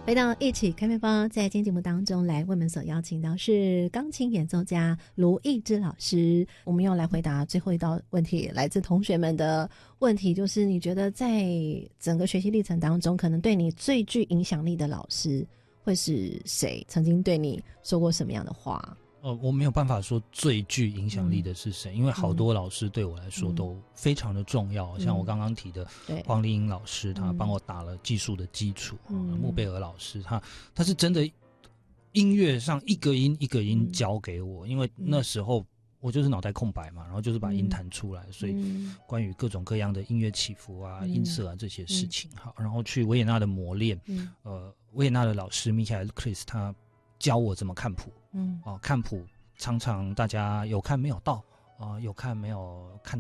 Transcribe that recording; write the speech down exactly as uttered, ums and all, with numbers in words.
回到一起开面包，在今天节目当中来为我们所邀请到是钢琴演奏家卢艺之老师。我们要来回答最后一道问题，来自同学们的问题，就是你觉得在整个学习历程当中，可能对你最具影响力的老师会是谁？曾经对你说过什么样的话？ 呃，我没有办法说最具影响力的是谁、嗯，因为好多老师对我来说都非常的重要。嗯、像我刚刚提的黄丽英老师，他帮我打了技术的基础；嗯、穆贝尔老师，他他是真的音乐上一个音一个音教给我，因为那时候我就是脑袋空白嘛，然后就是把音弹出来，嗯、所以关于各种各样的音乐起伏啊、嗯、音色啊这些事情，好，然后去维也纳的磨练，嗯、呃，维也纳的老师米凯尔·克里斯他教我怎么看谱。嗯，哦、呃，看谱常常大家有看没有到，啊、呃，有看没有看